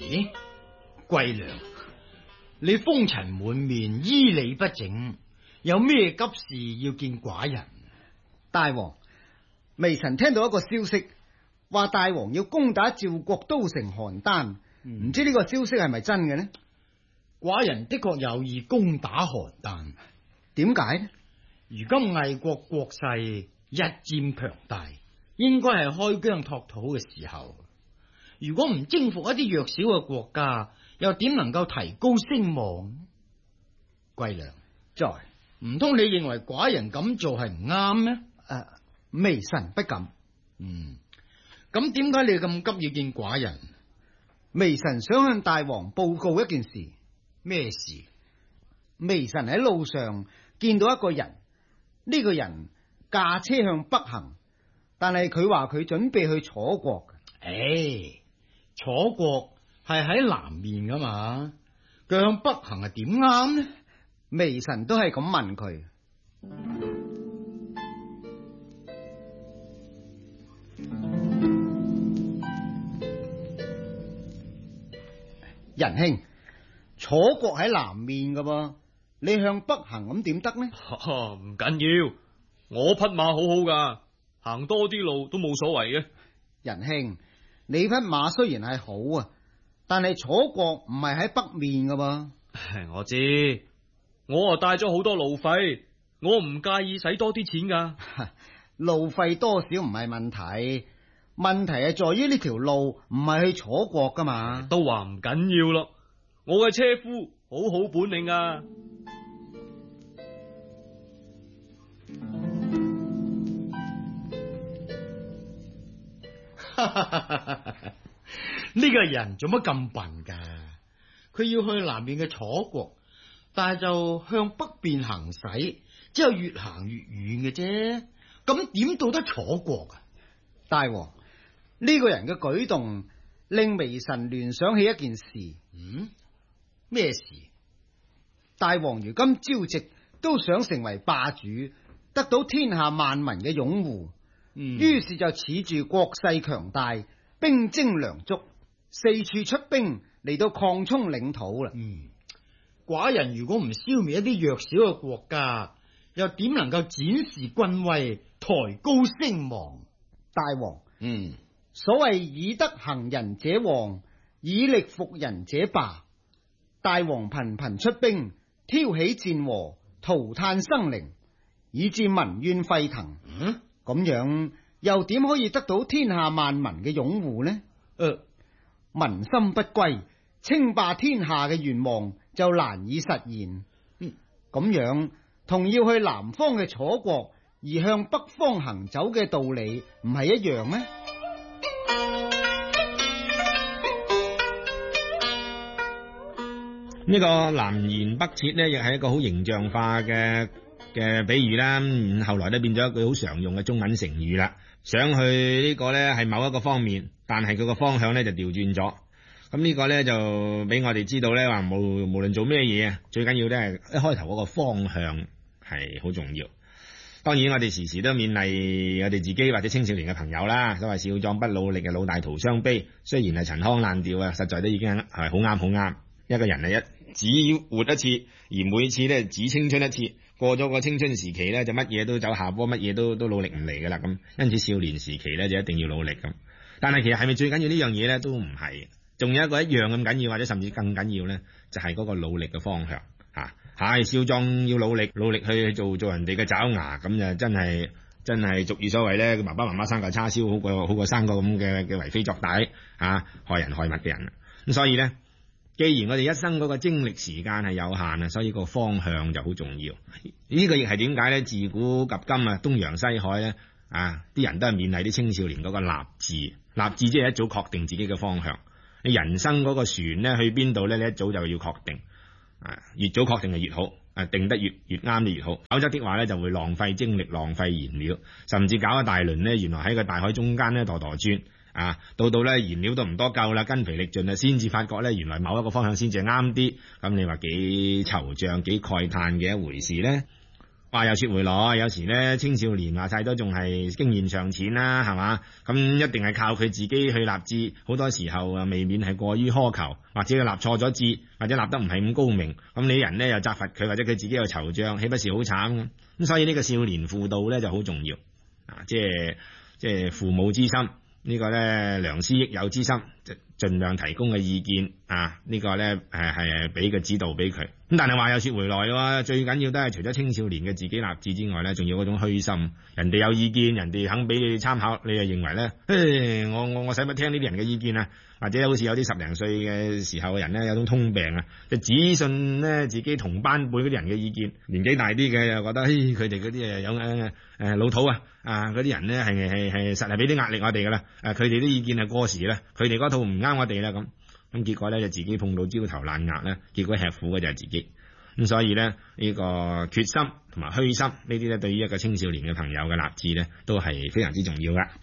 咦，桂娘，你風塵滿面，衣履不整，有咩急事要見寡人？ 大王，微臣聽到一個消息，話大王要攻打趙國都城邯鄲，唔知呢個消息係咪真嘅呢？ 寡人的確有意攻打邯鄲。 點解呢？ 如今魏國國勢日漸強大，應該係開疆拓土嘅時候。如果唔征服一啲弱小嘅國家，又點能夠提高聲望？桂娘，唔通你認為寡人咁做係唔啱咩？ 微臣不敢。 咁點解你咁急要見寡人？ 微臣想向大王報告一件事。 咩事？ 微臣喺路上見到一個人，呢個人駕車向北行，但係佢話佢準備去楚國。 楚國係喺南面噶嘛，佢向北行係點啱呢？ 微臣都係咁問佢。仁兄，楚國喺南面噶噃，你向北行咁點得呢？ 唔緊要，我匹馬好好噶，行多啲路都冇所謂嘅。 仁兄，你匹馬雖然係好啊，但係楚國唔係喺北面噶噃。 我知，我帶咗好多路費，我唔介意使多啲錢噶。 路費多少唔係問題，問題係在於呢條路唔係去楚國噶嘛。 都話唔緊要咯，我嘅車夫好好本領啊。 呢個人做乜咁笨噶？佢要去南面嘅楚國，但係就向北邊行駛，之後越行越遠嘅啫。咁點到得楚國啊？ 大王，呢個人嘅舉動令微臣聯想起一件事。 咩事？ 大王如今朝夕都想成為霸主，得到天下萬民嘅擁護。於是就恃住國勢強大，兵精糧足，四處出兵嚟到擴充領土啦。 寡人如果唔消滅一啲弱小嘅國家，又點能夠展示軍威，抬高聲望？ 大王，所謂以德行人者旺，以力服人者霸。大王頻頻出兵，挑起戰禍，塗炭生靈，以致民怨沸騰。咁樣又點可以得到天下萬民嘅擁護呢？民心不歸，稱霸天下嘅願望就難以實現。咁樣同要去南方嘅楚國而向北方行走嘅道理唔係一樣咩？ 呢個南轅北轍呢，亦係一個好形象化嘅比喻啦。後來都變咗一句好常用嘅中文成語啦。想去呢個呢係某一個方面，但係佢個方向呢就調轉咗。咁呢個呢就俾我哋知道呢，話無論做咩嘢啊，最緊要呢係一開頭嗰個方向係好重要。當然我哋時時都勉勵我哋自己或者青少年嘅朋友啦，所謂少壯不努力嘅老大徒傷悲。雖然係陳腔濫調啊，實在都已經係好啱好啱。一個人係只要活一次，而每次咧只青春一次，過咗個青春時期咧就乜嘢都走下坡，乜嘢都努力唔嚟噶啦咁。因此少年時期咧就一定要努力咁。但係其實係咪最緊要呢樣嘢咧都唔係，仲有一個一樣咁緊要，或者甚至更緊要咧，就係嗰個努力嘅方向吓。係少壯要努力去做人哋嘅爪牙，咁就真係俗語所謂咧，爸爸媽媽生嚿叉燒好過生個咁嘅為非作歹害人害物嘅人。咁所以咧，既然我哋一生嗰個精力時間係有限啊，所以個方向就好重要。呢個亦係點解咧？自古及今啊，東洋西海咧啲人都係勉勵啲青少年嗰個立志，即係一早確定自己嘅方向。你人生嗰個船咧去邊度咧？你一早就要確定，越早確定就越好，定得越啱就越好。否則的話咧，就會浪費精力、浪費燃料，甚至搞一大輪咧，原來喺個大海中間咧墮轉。到咧燃料都唔多夠啦，筋疲力盡啦，先至發覺咧，原來某一個方向先至啱啲。咁你話幾惆悵、幾慨嘆嘅一回事咧？ 話又說回來，有時咧青少年話晒都仲係經驗尚淺啦，係嘛？咁一定係靠佢自己去立志，好多時候啊未免係過於苛求，或者佢立錯咗志，或者立得唔係咁高明，咁你人咧又責罰佢，或者佢自己又惆悵，豈不是好慘？咁所以呢個少年輔導咧就好重要啊！即係父母之心，呢個咧良師益友之心，就盡量提供嘅意見啊！呢個咧係俾個指導俾佢。咁但係話又說回來喎，最緊要都係除咗青少年嘅自己立志之外咧，仲要嗰種虛心。人哋有意見，人哋肯俾你參考，你就認為咧，我使乜聽呢啲人嘅意見啊？或者好似有啲10零歲嘅時候嘅人咧，有種通病啊，就只信咧自己同班輩嗰啲人嘅意見。年紀大啲嘅又覺得，佢哋嗰啲有老土啊，嗰啲人咧係實係俾啲壓力我哋噶啦，佢哋啲意見係過時啦，佢哋嗰套唔啱我哋啦咁。咁結果咧就自己碰到焦頭爛額咧，結果吃苦嘅就係自己。咁所以咧呢個決心同埋虛心呢啲咧，對於一個青少年嘅朋友嘅立志咧，都係非常之重要噶。